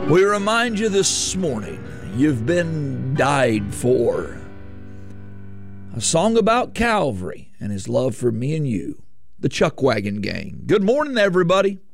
We remind you this morning, you've been died for. A song about Calvary and his love for me and you, the Chuck Wagon Gang. Good morning, everybody.